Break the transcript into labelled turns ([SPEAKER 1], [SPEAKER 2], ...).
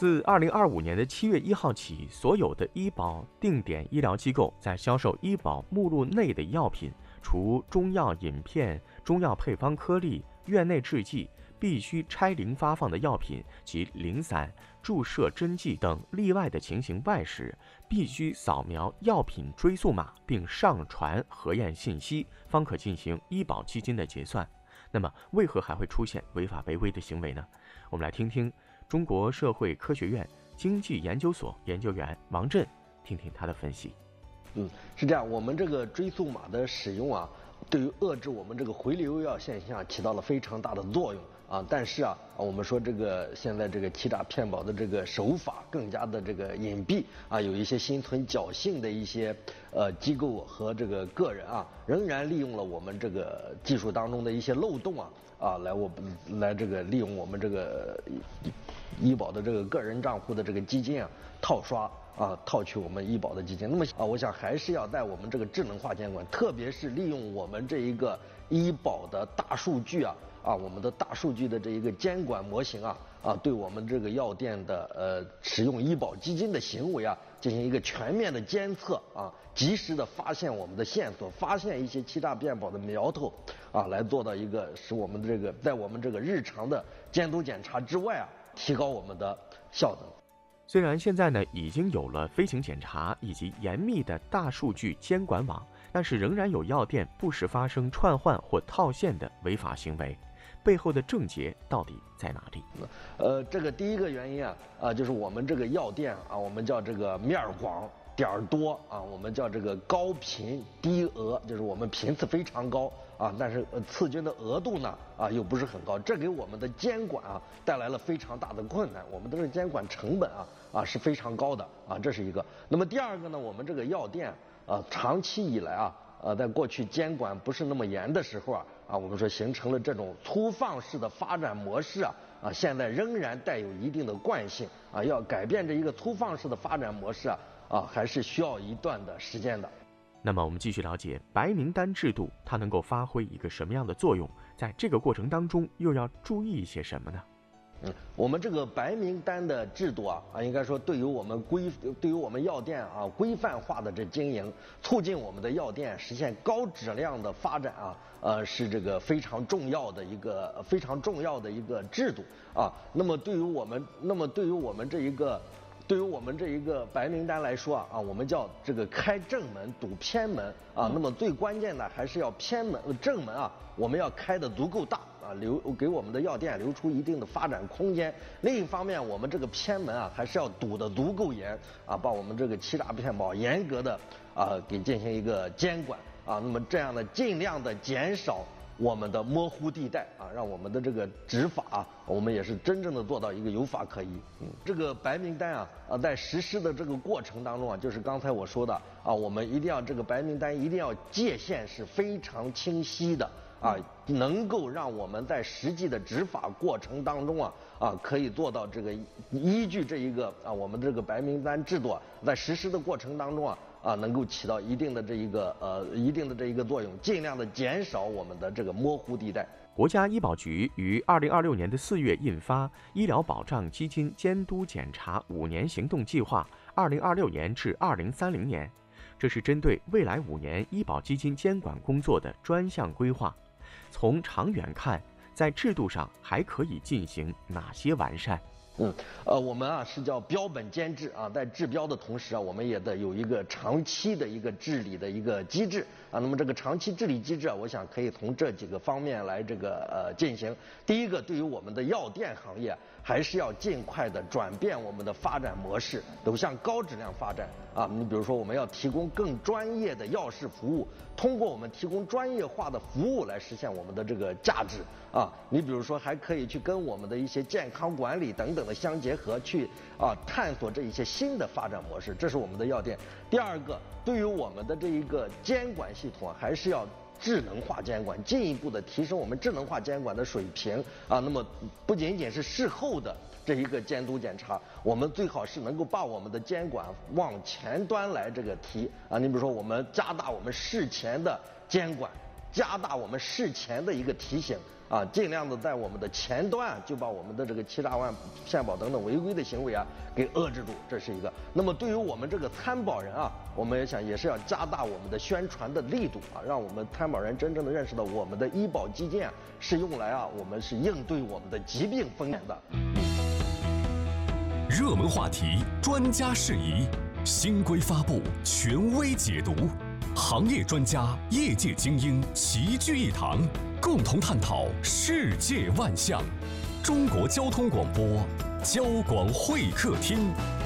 [SPEAKER 1] 自2025年的7月1号起，所有的医保定点医疗机构在销售医保目录内的药品，除中药饮片、中药配方颗粒、院内制剂、必须拆零发放的药品及零散、注射针剂等例外的情形外时，必须扫描药品追溯码并上传核验信息，方可进行医保基金的结算。那么，为何还会出现违法违规的行为呢？我们来听听中国社会科学院经济研究所研究员王震，听听他的分析。
[SPEAKER 2] 是这样，我们这个追溯码的使用啊，对于遏制我们这个回流药现象起到了非常大的作用啊。但是啊，我们说这个现在这个欺诈骗保的这个手法更加的这个隐蔽啊，有一些心存侥幸的一些机构和这个个人啊，仍然利用了我们这个技术当中的一些漏洞来这个利用我们这个医保的这个个人账户的这个基金啊套刷。套取我们医保的基金。那么我想还是要在我们这个智能化监管，特别是利用我们这一个医保的大数据我们的大数据的这一个监管模型对我们这个药店的使用医保基金的行为进行一个全面的监测及时的发现我们的线索，发现一些欺诈骗保的苗头来做到一个使我们这个在我们这个日常的监督检查之外提高我们的效能。
[SPEAKER 1] 虽然现在呢已经有了飞行检查以及严密的大数据监管网，但是仍然有药店不时发生串换或套现的违法行为，背后的症结到底在哪里？
[SPEAKER 2] 这个第一个原因就是我们这个药店我们叫这个面广点儿多我们叫这个高频低额，就是我们频次非常高但是次均的额度呢又不是很高，这给我们的监管带来了非常大的困难，我们的这个监管成本是非常高的这是一个。那么第二个呢，我们这个药店长期以来在过去监管不是那么严的时候我们说形成了这种粗放式的发展模式现在仍然带有一定的惯性要改变这一个粗放式的发展模式还是需要一段的时间的。
[SPEAKER 1] 那么我们继续了解白名单制度，它能够发挥一个什么样的作用？在这个过程当中，又要注意一些什么呢？
[SPEAKER 2] 我们这个白名单的制度应该说对于我们药店规范化的这经营，促进我们的药店实现高质量的发展是这个非常重要的一个制度那么对于我们这一个白名单来说我们叫这个开正门堵偏门那么最关键的还是要正门我们要开得足够大给我们的药店留出一定的发展空间。另一方面，我们这个偏门还是要堵得足够严把我们这个欺诈骗保严格的给进行一个监管那么这样的尽量的减少我们的模糊地带让我们的这个执法我们也是真正的做到一个有法可依。这个白名单在实施的这个过程当中就是刚才我说的我们一定要这个白名单一定要界限是非常清晰的能够让我们在实际的执法过程当中可以做到这个依据这一个我们这个白名单制度在实施的过程当中能够起到一定的这一个作用，尽量的减少我们的这个模糊地带。
[SPEAKER 1] 国家医保局于2026年4月印发《医疗保障基金监督检查5年行动计划（2026年至2030年）》，这是针对未来5年医保基金监管工作的专项规划。从长远看，在制度上还可以进行哪些完善？
[SPEAKER 2] 我们是叫标本兼治在治标的同时我们也得有一个长期的一个治理的一个机制那么这个长期治理机制我想可以从这几个方面来这个进行。第一个，对于我们的药店行业，还是要尽快的转变我们的发展模式，走向高质量发展你比如说，我们要提供更专业的药事服务，通过我们提供专业化的服务来实现我们的这个价值你比如说，还可以去跟我们的一些健康管理等等的相结合，去探索这一些新的发展模式，这是我们的药店。第二个，对于我们的这一个监管系统还是要智能化监管，进一步的提升我们智能化监管的水平那么不仅仅是事后的这一个监督检查，我们最好是能够把我们的监管往前端来这个提你比如说，我们加大我们事前的监管加大我们事前的一个提醒啊，尽量的在我们的前端就把我们的这个欺诈骗保等等违规的行为啊给遏制住，这是一个。那么对于我们这个参保人啊，我们也想也是要加大我们的宣传的力度啊，让我们参保人真正的认识到我们的医保基金啊是用来啊我们是应对我们的疾病风险的。
[SPEAKER 3] 热门话题，专家释疑，新规发布，权威解读，行业专家、业界精英齐聚一堂，共同探讨世界万象。中国交通广播，交广会客厅。